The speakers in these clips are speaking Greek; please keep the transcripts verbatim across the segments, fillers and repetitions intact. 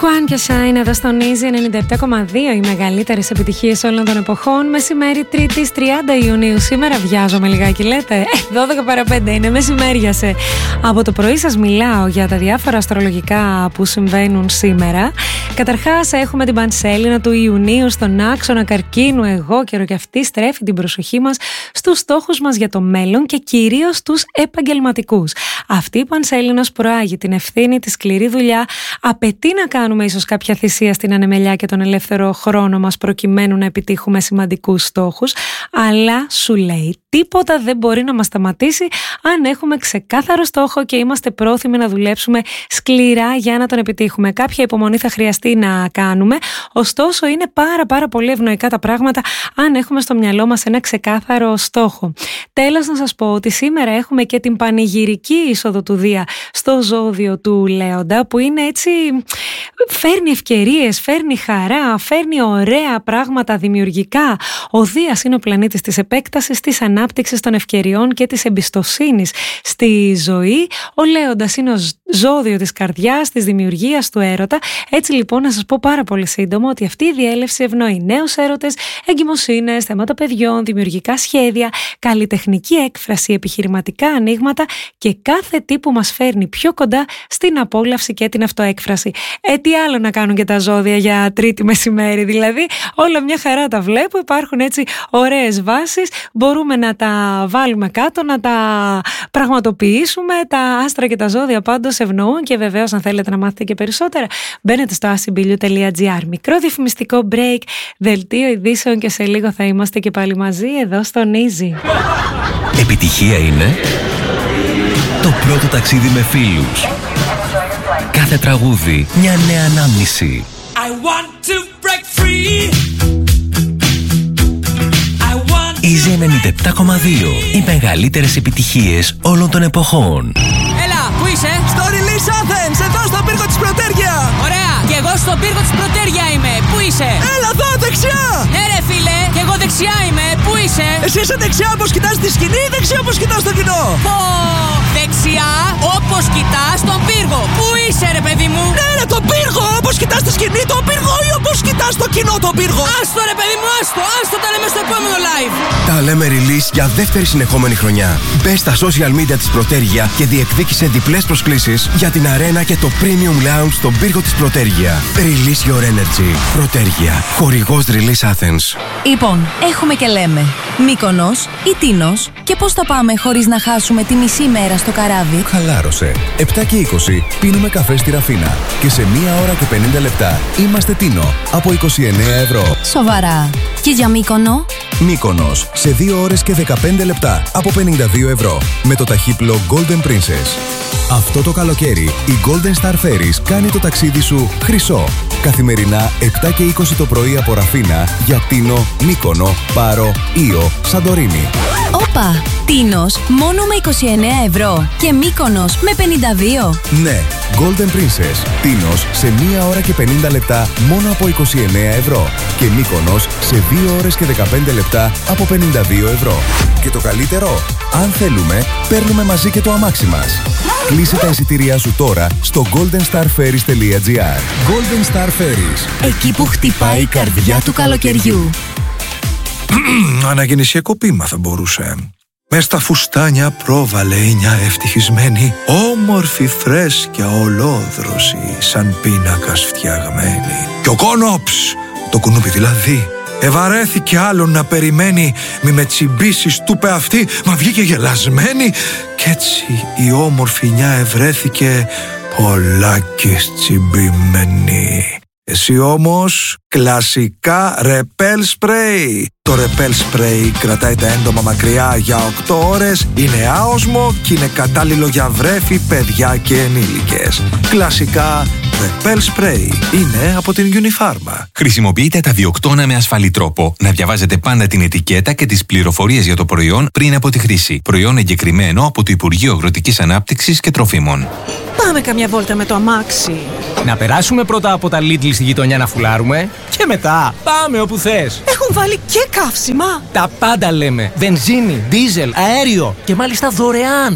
Κουάν και Shine εδώ στον Easy ενενήντα επτά κόμμα δύο, οι μεγαλύτερες επιτυχίες όλων των εποχών. Μεσημέρι Τρίτης τριάντα Ιουνίου. Σήμερα βιάζομαι λιγάκι, λέτε. Ε, δώδεκα παρά πέντε είναι, μεσημέριασε. Από το πρωί σας μιλάω για τα διάφορα αστρολογικά που συμβαίνουν σήμερα. Καταρχάς, έχουμε την Πανσέλινα του Ιουνίου στον άξονα Καρκίνου. Εγώ καιρό και αυτή στρέφει την προσοχή μας στους στόχους μας για το μέλλον και κυρίως τους επαγγελματικούς. Αυτή η Πανσέλινος προάγει την ευθύνη, τη σκληρή δουλειά, απαιτεί να κάνουμε ίσως κάποια θυσία στην ανεμελιά και τον ελεύθερο χρόνο μας προκειμένου να επιτύχουμε σημαντικούς στόχους, αλλά σου λέει τίποτα δεν μπορεί να μας σταματήσει αν έχουμε ξεκάθαρο στόχο και είμαστε πρόθυμοι να δουλέψουμε σκληρά για να τον επιτύχουμε. Κάποια υπομονή θα χρειαστεί να κάνουμε, ωστόσο είναι πάρα πάρα πολύ ευνοϊκά τα πράγματα αν έχουμε στο μυαλό μας ένα ξεκάθαρο στόχο. Τέλος, να σας πω ότι σήμερα έχουμε και την πανηγυρική είσοδο του Δία στο ζώδιο του Λέοντα, που είναι έτσι, φέρνει ευκαιρίες, φέρνει χαρά, φέρνει ωραία πράγματα δημιουργικά. Ο Δίας είναι ο πλανήτης της επέκτασης, της ανάπτυξης των ευκαιριών και της εμπιστοσύνης στη ζωή. Ο Λέοντας είναι ο ζώδιο της καρδιάς, της δημιουργίας, του έρωτα. Έτσι λοιπόν, να σας πω πάρα πολύ σύντομα ότι αυτή η διέλευση ευνοεί νέους έρωτες, εγκυμοσύνες, θέματα παιδιών, δημιουργικά σχέδια, καλλιτεχνική έκφραση, επιχειρηματικά ανοίγματα και κάθε τι που μας φέρνει πιο κοντά στην απόλαυση και την αυτοέκφραση. Ε, τι άλλο να κάνουν και τα ζώδια για Τρίτη μεσημέρι, δηλαδή όλα μια χαρά τα βλέπω, υπάρχουν έτσι ωραίες βάσεις, μπορούμε να τα βάλουμε κάτω, να τα πραγματοποιήσουμε. Τα άστρα και τα ζώδια πάντως ευνοούν και βεβαίως αν θέλετε να μάθετε και περισσότερα μπαίνετε στο asibiliu τελεία gr. Μικρό διαφημιστικό break, δελτίο ειδήσεων και σε λίγο θα είμαστε και πάλι μαζί εδώ στον Easy. Επιτυχία είναι το πρώτο ταξίδι με φίλους. Κάθε τραγούδι μια νέα ανάμνηση. I want to break free. I want to... Easy ενενήντα επτά κόμμα δύο. Οι μεγαλύτερες επιτυχίες όλων των εποχών. Έλα, πού είσαι? Στο Release Athens, εδώ στο πύργο της Πρωτέρια. Ωραία, και εγώ στο πύργο της Πρωτέρια είμαι. Πού είσαι? Έλα εδώ, δεξιά. Ναι ρε φίλε, και εγώ δεξιά είμαι. Πού είσαι? Εσύ είσαι δεξιά όπως κοιτάς τη σκηνή ή δεξιά όπως κοιτάς το κοινό? Πω, δεξιά όπως κοιτάς τον πύργο. Πού είσαι ρε παιδί μου? Ναι ρε, τον πύργο, όπως κοιτάς τη σκηνή τον πύργο ή όπως κοιτάς το κοινό τον πύργο? Άστο ρε παιδί μου, άστο, άστο, τα λέμε στο επόμενο live. Τα λέμε Release για δεύτερη συνεχόμενη χρονιά. Μπες στα social media της Πρωτέρια και διεκδίκησε διπλές προσκλήσεις για την αρένα και το Premium Lounge στον πύργο της Πρωτέρια. Release your energy. Πρωτέρια, χορηγός Release Athens. Λοιπόν, έχουμε και λέμε Μύκονος ή Τίνος, και πώς θα πάμε χωρίς να χάσουμε τη μισή μέρα στο καράβι? Χαλάρωσε. επτά και είκοσι πίνουμε καφέ στη Ραφίνα και σε μία ώρα και πενήντα λεπτά είμαστε Τίνο από είκοσι εννέα ευρώ. Σοβαρά. Και για Μύκονο? Μύκονος σε δύο ώρες και δεκαπέντε λεπτά από πενήντα δύο ευρώ με το ταχύπλο Golden Princess. Αυτό το καλοκαίρι η Golden Star Ferries κάνει το ταξίδι σου χρυσό. Καθημερινά επτά και είκοσι το πρωί από Ραφίνα για Τίνο, Μύκονο, Πάρο, Ήο, Σαντορίνη. Όπα! Τίνος μόνο με είκοσι εννέα ευρώ και Μύκονος με πενήντα δύο. Ναι, Golden Princess. Τίνος σε μία ώρα και πενήντα λεπτά μόνο από είκοσι εννέα ευρώ και Μύκονος σε δύο ώρες και δεκαπέντε λεπτά από πενήντα δύο ευρώ. Και το καλύτερο, αν θέλουμε, παίρνουμε μαζί και το αμάξι μας. Κλείσε τα εισιτήριά σου τώρα στο golden star ferries τελεία gr. Golden Star Ferries. Εκεί που χτυπάει η καρδιά του καλοκαιριού. Αναγεννησιακό ποίημα θα μπορούσε. Μες στα φουστάνια πρόβαλε η μια ευτυχισμένη, όμορφη φρέσκια ολόδρωση, σαν πίνακας φτιαγμένη. Και ο κόνοψ, το κουνούπι δηλαδή, ευαρέθηκε άλλον να περιμένει. Μη με τσιμπήσεις, του είπε αυτή, μα βγήκε γελασμένη. Κι έτσι η όμορφη νιά ευρέθηκε πολλάκις τσιμπημένη. Εσύ όμως κλασικά ρεπέλ σπρέι. Το ρεπέλ σπρέι κρατάει τα έντομα μακριά για οκτώ ώρες, είναι άοσμο και είναι κατάλληλο για βρέφη, παιδιά και ενήλικες. Κλασικά ρεπέλ σπρέι είναι από την Unifarma. Χρησιμοποιείτε τα διοκτώνα με ασφαλή τρόπο. Να διαβάζετε πάντα την ετικέτα και τις πληροφορίες για το προϊόν πριν από τη χρήση. Προϊόν εγκεκριμένο από το Υπουργείο Αγροτικής Ανάπτυξης και Τροφίμων. Πάμε καμιά βόλτα με το αμάξι. Να περάσουμε πρώτα από τα Lidl στη γειτονιά να φουλάρουμε και μετά πάμε όπου θες. Έχουν βάλει και καύσιμα. Τα πάντα λέμε. Βενζίνη, δίζελ, αέριο και μάλιστα δωρεάν.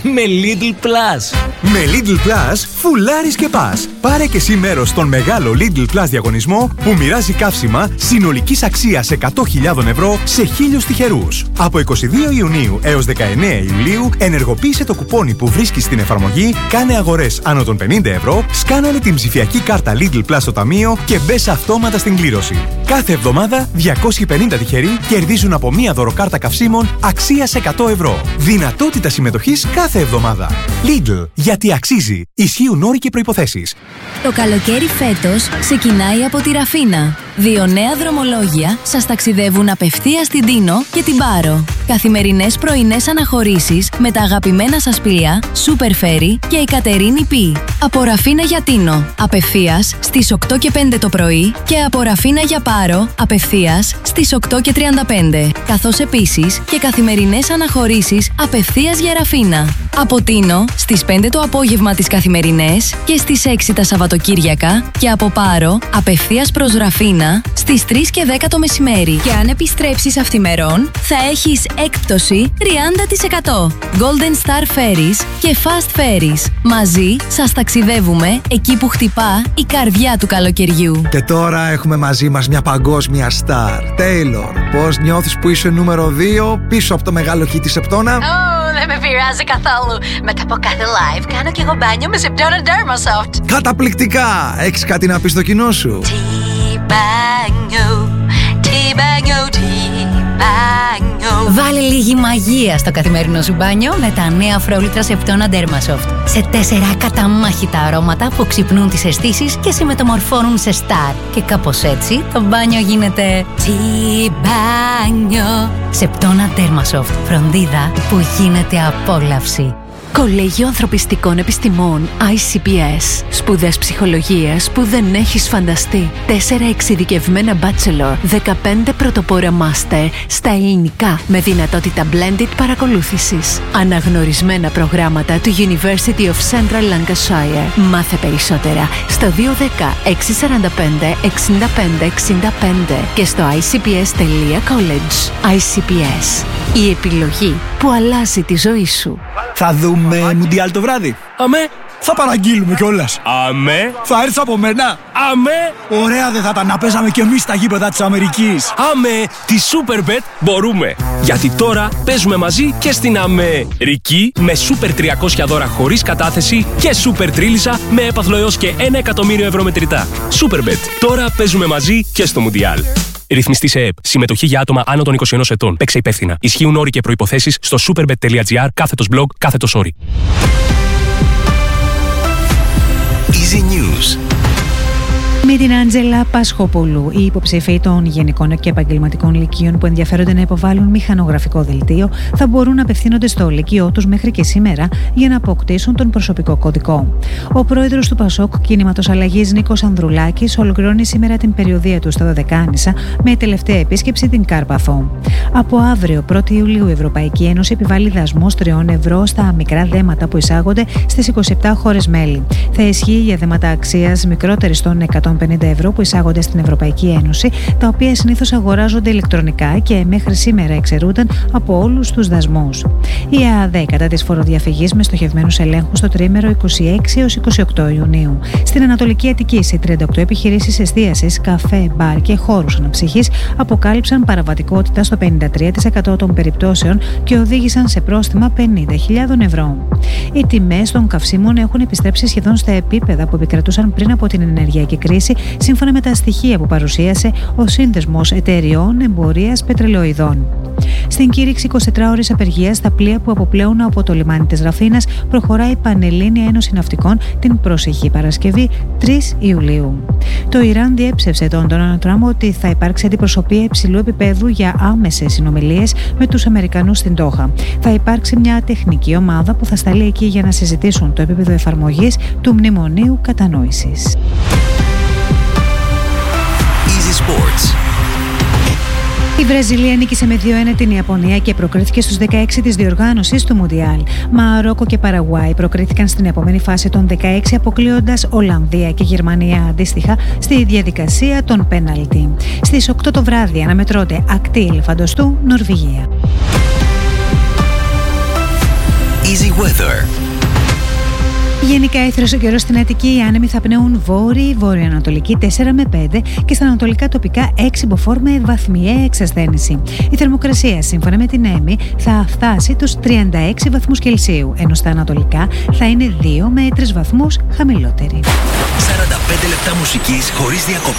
με Lidl Plus. Με Lidl Plus, φουλάρεις και πας. Πάρε και εσύ μέρος στον μεγάλο Lidl Plus διαγωνισμό που μοιράζει καύσιμα συνολικής αξίας εκατό χιλιάδες ευρώ σε χίλιους τυχερούς. Από είκοσι δύο Ιουνίου έως δεκαεννέα Ιουλίου ενεργοποίησε το κουπόνι που βρίσκεις στην εφαρμογή, κάνε αγορές άνω των πενήντα ευρώ, σκάναρε την ψηφιακή κάρτα Lidl Plus στο ταμείο και μπες αυτόματα στην κλήρωση. Κάθε εβδομάδα διακόσιοι πενήντα τυχεροί κερδίζουν από μία δωροκάρτα καυσίμων αξίας εκατό ευρώ. Δυνατότητα συμμετοχής κάθε εβδομάδα. Lidl, γιατί αξίζει. Ισχύουν όροι και προϋποθέσεις. Το καλοκαίρι φέτος ξεκινάει από τη Ραφίνα. Δύο νέα δρομολόγια σας ταξιδεύουν απευθείας στην Τίνο και την Πάρο. Καθημερινές πρωινές αναχωρήσεις με τα αγαπημένα σας πλοία Super Ferry και η Κατερίνη Πι. Από Ραφίνα για Τίνο, απευθείας στις οκτώ και πέντε το πρωί και από Ραφίνα για Πάρο, απευθείας στις οκτώ και τριάντα πέντε. Καθώς επίσης και καθημερινές αναχωρήσεις απευθείας για Ραφίνα. Από Τίνο στις πέντε το απόγευμα τις καθημερινές και στις έξι τα Σαββατοκύριακα και από Πάρο απευθείας προς Ραφίνα στις τρεις και δέκα το μεσημέρι. Και αν επιστρέψεις αυθημερών θα έχεις έκπτωση τριάντα τοις εκατό. Golden Star Ferries και Fast Ferries. Μαζί σας ταξιδεύουμε εκεί που χτυπά η καρδιά του καλοκαιριού. Και τώρα έχουμε μαζί μας μια παγκόσμια στάρ. Taylor, πώς νιώθεις που είσαι νούμερο δύο πίσω από το μεγάλο χι της Septona? Δεν με πειράζει καθόλου. Μετά από κάθε live κάνω και εγώ μπάνιο με Septona Dermasoft. Καταπληκτικά! Έχεις κάτι να πεις στο κοινό σου? Τι μπάνιο, τι μπάνιο, τι μπάνιο. Βάλε λίγη μαγεία στο καθημερινό σου μπάνιο με τα νέα αφρόλυτρα Septona Dermasoft. Σε τέσσερα καταμάχητα αρώματα που ξυπνούν τις αισθήσεις και σε μεταμορφώνουν σε στάρ. Και κάπως έτσι το μπάνιο γίνεται τι μπάνιο. Septona Dermasoft. Φροντίδα που γίνεται απόλαυση. Κολέγιο Ανθρωπιστικών Επιστημών άι σι πι ες. Σπουδές ψυχολογίας που δεν έχεις φανταστεί. Τέσσερα εξειδικευμένα bachelor, δεκαπέντε πρωτοπόρα master στα ελληνικά με δυνατότητα blended παρακολούθησης. Αναγνωρισμένα προγράμματα του University of Central Lancashire. Μάθε περισσότερα στο δύο ένα μηδέν έξι τέσσερα πέντε εξήντα πέντε εξήντα πέντε και στο άι σι πι ες τελεία college. άι σι πι ες. Η επιλογή που αλλάζει τη ζωή σου. Θα δούμε Μουντιάλ το βράδυ. Αμέ. Θα παραγγείλουμε κιόλας. Αμέ. Θα έρθεις από μένα. Αμέ. Ωραία δεν θα ήταν να παίζαμε κι εμείς στα γήπεδα της Αμερικής. Αμέ. Τη Superbet μπορούμε. Γιατί τώρα παίζουμε μαζί και στην Αμερική με Super τριακόσια δώρα χωρίς κατάθεση και Super Τρίλισσα με έπαθλο έως και ένα εκατομμύριο ευρώ μετρητά. Superbet. Τώρα παίζουμε μαζί και στο Μουντιάλ. Ρυθμιστή σε ΕΕΠ. Συμμετοχή για άτομα άνω των είκοσι ενός ετών. Παίξε υπεύθυνα. Ισχύουν όροι και προϋποθέσεις στο superbet.gr κάθετος blog κάθετος όροι. Easy News. Με την Άντζελα Πασχοπούλου, οι υποψήφοι των γενικών και επαγγελματικών λυκείων που ενδιαφέρονται να υποβάλουν μηχανογραφικό δελτίο θα μπορούν να απευθύνονται στο λυκείο τους μέχρι και σήμερα για να αποκτήσουν τον προσωπικό κωδικό. Ο πρόεδρος του Πασόκ Κίνηματος Αλλαγής Νίκος Ανδρουλάκης ολοκληρώνει σήμερα την περιοδεία του στα Δωδεκάνησα με τελευταία επίσκεψη την Κάρπαθο. Από αύριο, πρώτη Ιουλίου, η Ευρωπαϊκή Ένωση επιβάλλει δασμούς τριών ευρώ στα μικρά δέματα που εισάγονται στις είκοσι επτά χώρες μέλη. Θα ισχύει για δέματα αξίας μικρότερης των εκατόν πενήντα ευρώ που εισάγονται στην Ευρωπαϊκή Ένωση, τα οποία συνήθως αγοράζονται ηλεκτρονικά και μέχρι σήμερα εξαιρούνταν από όλους τους δασμούς. Η ΕΑΔΕ κατά της φοροδιαφυγής με στοχευμένους ελέγχους στο τρίμερο είκοσι έξι έως είκοσι οκτώ Ιουνίου. Στην Ανατολική Αττική, σε τριάντα οκτώ επιχειρήσεις εστίασης, καφέ, μπαρ και χώρους αναψυχής αποκάλυψαν παραβατικότητα στο πενήντα τρία τοις εκατό των περιπτώσεων και οδήγησαν σε πρόστιμα πενήντα χιλιάδες ευρώ. Οι τιμές των καυσίμων έχουν επιστρέψει σχεδόν στα επίπεδα που επικρατούσαν πριν από την ενεργειακή κρίση, σύμφωνα με τα στοιχεία που παρουσίασε ο Σύνδεσμος Εταιριών Εμπορίας Πετρελαιοειδών. Στην κήρυξη εικοσιτετράωρης απεργίας στα πλοία που αποπλέουν από το λιμάνι της Ραφίνας προχωράει η Πανελλήνια Ένωση Ναυτικών την προσεχή Παρασκευή τρεις Ιουλίου. Το Ιράν διέψευσε τον Ντόναλντ Τραμπ ότι θα υπάρξει αντιπροσωπεία υψηλού επίπεδου για άμεσες συνομιλίες με τους Αμερικανούς στην Ντόχα. Θα υπάρξει μια τεχνική ομάδα που θα σταλεί εκεί για να συζητήσουν το επίπεδο εφαρμογής του Μνημονίου Κατανόησης. Easy Sports. Η Βραζιλία νίκησε με δύο ένα την Ιαπωνία και προκρίθηκε στους δεκαέξι της διοργάνωσης του Μουντιάλ. Μαρόκο και Παραγουάη προκρίθηκαν στην επόμενη φάση των δεκαέξι, αποκλείοντας Ολλανδία και Γερμανία αντίστοιχα στη διαδικασία των πέναλτι. Στις οκτώ το βράδυ αναμετρώνται ακτή Ελεφαντοστού, Νορβηγία. Easy Weather. Γενικά έθρος ο καιρός στην Αττική, οι άνεμοι θα πνέουν βόρειοι, βόρειο-ανατολική τέσσερα με πέντε και στα ανατολικά τοπικά έξι μποφόρ με βαθμιαία εξασθένηση. Η θερμοκρασία σύμφωνα με την ΕΜΗ θα φτάσει τους τριάντα έξι βαθμούς Κελσίου, ενώ στα ανατολικά θα είναι δύο με τρεις βαθμούς χαμηλότερη. σαράντα πέντε λεπτά μουσικής χωρίς διακοπές.